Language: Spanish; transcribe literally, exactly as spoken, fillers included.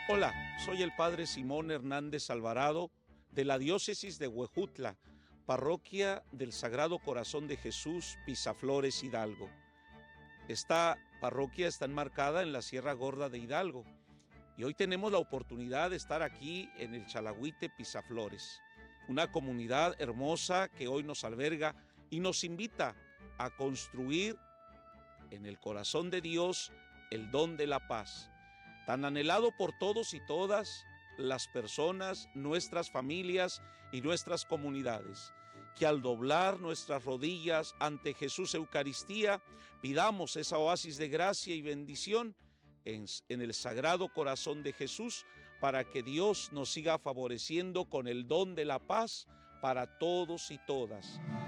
Hola, soy el Padre Simón Hernández Alvarado de la Diócesis de Huejutla, Parroquia del Sagrado Corazón de Jesús, Pisaflores, Hidalgo. Esta parroquia está enmarcada en la Sierra Gorda de Hidalgo y hoy tenemos la oportunidad de estar aquí en el Chalagüite Pisaflores, una comunidad hermosa que hoy nos alberga y nos invita a construir en el corazón de Dios el don de la paz, tan anhelado por todos y todas las personas, nuestras familias y nuestras comunidades, que al doblar nuestras rodillas ante Jesús Eucaristía, pidamos esa oasis de gracia y bendición en, en el Sagrado Corazón de Jesús, para que Dios nos siga favoreciendo con el don de la paz para todos y todas.